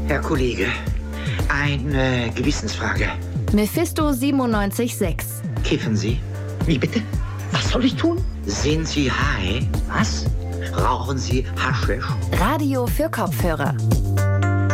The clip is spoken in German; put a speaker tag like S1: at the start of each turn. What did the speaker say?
S1: Herr Kollege, eine Gewissensfrage.
S2: Mephisto 97,6.
S1: Kiffen Sie?
S3: Wie bitte? Was soll ich tun?
S1: Sind Sie high?
S3: Was?
S1: Rauchen Sie Haschisch?
S2: Radio für Kopfhörer.